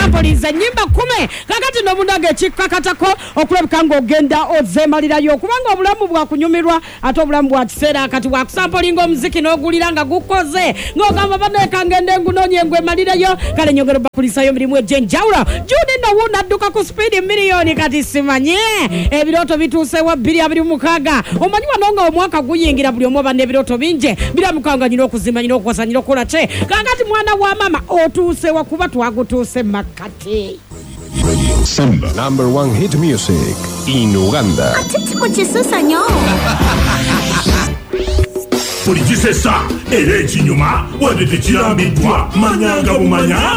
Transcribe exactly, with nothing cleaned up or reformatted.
sampoliza nyimba kumi kakati nomunage chikakatako okulabika ng'ogenda ozemalirayo kubanga obulamu bwakunyumirwa ate obulamu bwa kiseera kati bwakusampolinga omuziki n'ogulira nga gukoze ng'ogamba baneka ngende ngunonye ngwemalirayo kale nyongero bakulisayo mirimu egy'enjawulo Judi Nowuna adduka ku speedi miliyoni kati simanye ebiroto bituuse wa bbiri abiri mu mukaaga omanyi wano nga omwaka guyingira buli omu oba n'ebiroto bingi biramukanga nyina okuzimba nyina okukosa nyina okukola ki kakati mwana wa mama otuuse wa kuba twagutuuse makati. Samba, number one hit music in Uganda. Atiti muchisusa nyo. Polijisesa, ere chinyuma, wadete chiramidwa, manyanga umanya.